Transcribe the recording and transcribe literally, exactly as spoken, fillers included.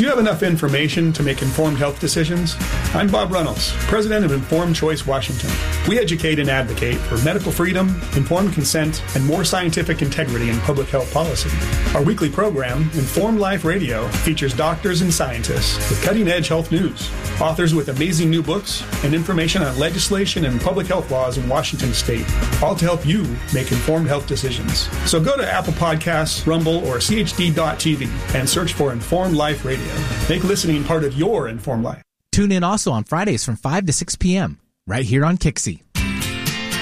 you have enough information to make informed health decisions? I'm Bob Runnels, president of Informed Choice Washington. We educate and advocate for medical freedom, informed consent, and more scientific integrity in public health policy. Our weekly program, Informed Life Radio, features doctors and scientists with cutting-edge health news, authors with amazing new books, and information on legislation and public health laws in Washington state, all to help you make informed health decisions. So go to Apple Podcasts, Rumble, or C H D dot T V and search for Informed Life Radio. Make listening part of your informed life. Tune in also on Fridays from five to six p.m. right here on Kixie.